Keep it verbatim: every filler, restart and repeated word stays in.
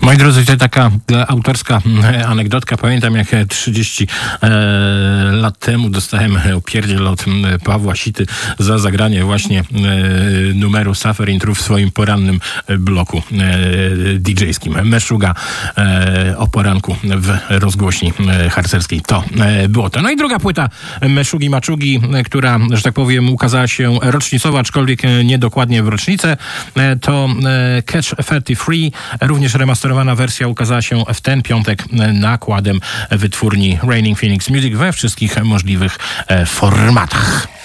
Moi drodzy, to taka autorska anegdotka. Pamiętam, jak trzydzieści lat temu dostałem opierdziel od Pawła Sity za zagranie właśnie numeru Suffering Through w swoim porannym bloku didżejskim. Meshuga o poranku w rozgłośni harcerskiej. To było to. No i druga płyta Meshugi Maczugi, która, że tak powiem, ukazała się rocznicowo, aczkolwiek niedokładnie w rocznicę. To Catch trzydzieści trzy, również remasterowana wersja ukazała się w ten piątek nakładem wytwórni Raining Phoenix Music we wszystkich możliwych formatach.